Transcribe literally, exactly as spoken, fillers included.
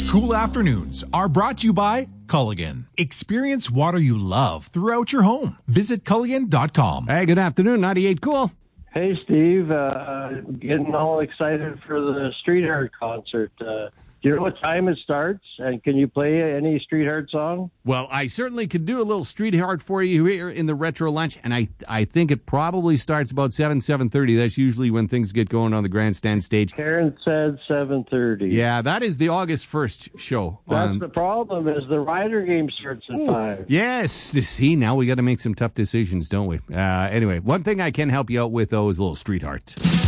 Cool afternoons are brought to you by Culligan. Experience water you love throughout your home. Visit Culligan dot com. Hey, good afternoon, ninety-eight Cool. Hey, Steve. Uh, getting all excited for the Street Heart concert. Uh, do you know what time it starts? And can you play any Street Heart song? Well, I certainly could do a little Street Heart for you here in the Retro Lunch, and I I think it probably starts about seven, seven thirty. That's usually when things get going on the grandstand stage. Karen said seven thirty. Yeah, that is the August first show. That's on... the problem, is the Rider game starts at Ooh, five. Yes. See, now we got to make some tough decisions, don't we? Uh, anyway, one thing I can help you out with, though, is a little Street Heart.